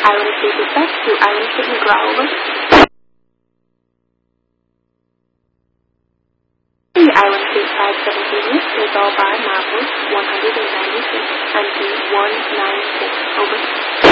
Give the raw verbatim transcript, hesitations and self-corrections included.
Island State Dispatch to Island State McGraw, over. The Island State five seventeen unit is all by Marvel one ninety-six and D one ninety-six, over.